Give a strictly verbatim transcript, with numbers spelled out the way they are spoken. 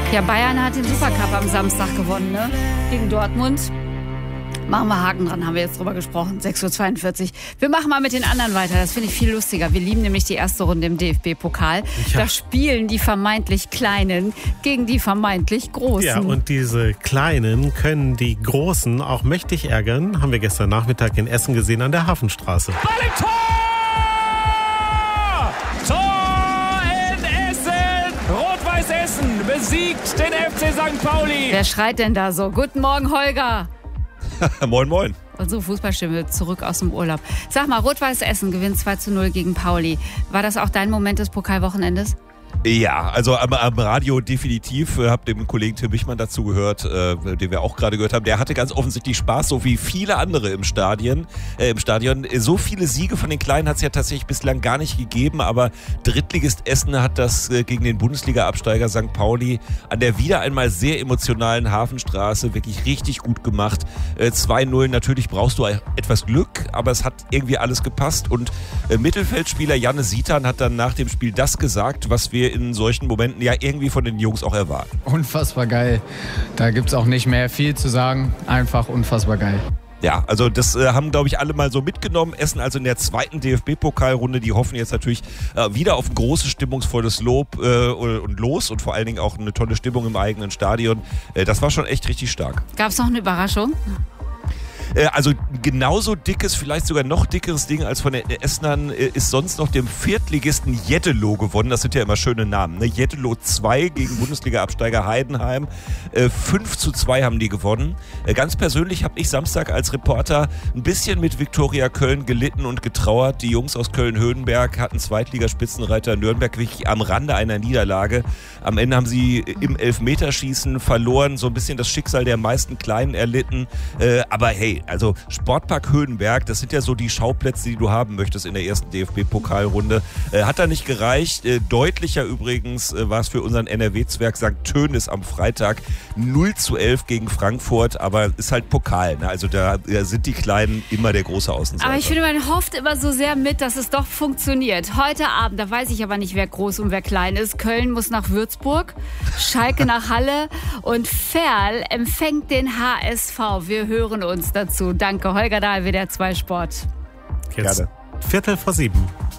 Ja, Bayern hat den Supercup am Samstag gewonnen, ne? Gegen Dortmund. Machen wir Haken dran, haben wir jetzt drüber gesprochen. sechs Uhr zweiundvierzig. Wir machen mal mit den anderen weiter. Das finde ich viel lustiger. Wir lieben nämlich die erste Runde im D F B-Pokal. Ja. Da spielen die vermeintlich Kleinen gegen die vermeintlich Großen. Ja, und diese Kleinen können die Großen auch mächtig ärgern. Haben wir gestern Nachmittag in Essen gesehen an der Hafenstraße. Ball im Tor! Tor in Essen! Rot-Weiß Essen besiegt den F C Sankt Pauli. Wer schreit denn da so? Guten Morgen, Holger. Moin, moin. Unsere Fußballstimme zurück aus dem Urlaub. Sag mal, Rot-Weiß Essen gewinnt zwei zu null gegen Pauli. War das auch dein Moment des Pokalwochenendes? Ja, also am, am Radio definitiv. Ich habe dem Kollegen Tim Wichmann dazu gehört, äh, den wir auch gerade gehört haben. Der hatte ganz offensichtlich Spaß, so wie viele andere im Stadion. Äh, im Stadion. So viele Siege von den Kleinen hat es ja tatsächlich bislang gar nicht gegeben, aber Drittligist Essen hat das äh, gegen den Bundesliga-Absteiger Sankt Pauli an der wieder einmal sehr emotionalen Hafenstraße wirklich richtig gut gemacht. Äh, zwei null, natürlich brauchst du etwas Glück, aber es hat irgendwie alles gepasst und äh, Mittelfeldspieler Janne Sitan hat dann nach dem Spiel das gesagt, was wir in solchen Momenten ja irgendwie von den Jungs auch erwarten. Unfassbar geil. Da gibt es auch nicht mehr viel zu sagen. Einfach unfassbar geil. Ja, also das äh, haben, glaube ich, alle mal so mitgenommen. Essen also in der zweiten D F B-Pokalrunde. Die hoffen jetzt natürlich äh, wieder auf ein großes, stimmungsvolles Lob äh, und Los und vor allen Dingen auch eine tolle Stimmung im eigenen Stadion. Äh, das war schon echt richtig stark. Gab es noch eine Überraschung? Also genauso dickes, vielleicht sogar noch dickeres Ding als von den Essenern ist sonst noch dem Viertligisten Jeddelo gewonnen. Das sind ja immer schöne Namen. Ne? Jeddelo zwei gegen Bundesliga-Absteiger Heidenheim. fünf zu zwei haben die gewonnen. Ganz persönlich habe ich Samstag als Reporter ein bisschen mit Viktoria Köln gelitten und getrauert. Die Jungs aus Köln-Höhenberg hatten Zweitligaspitzenreiter Nürnberg wirklich am Rande einer Niederlage. Am Ende haben sie im Elfmeterschießen verloren, so ein bisschen das Schicksal der meisten Kleinen erlitten. Aber hey, also Sportpark Höhenberg, das sind ja so die Schauplätze, die du haben möchtest in der ersten D F B-Pokalrunde. Äh, hat da nicht gereicht. Äh, deutlicher übrigens äh, war es für unseren N R W-Zwerg Sankt Tönis am Freitag. null zu elf gegen Frankfurt, aber ist halt Pokal. Ne? Also da, da sind die Kleinen immer der große Außenseiter. Aber ich finde, man hofft immer so sehr mit, dass es doch funktioniert. Heute Abend, da weiß ich aber nicht, wer groß und wer klein ist. Köln muss nach Würzburg, Schalke nach Halle und Ferl empfängt den H S V. Wir hören uns dazu. Danke, Holger Dahl, W D R zwei Sport. Jetzt Viertel vor sieben.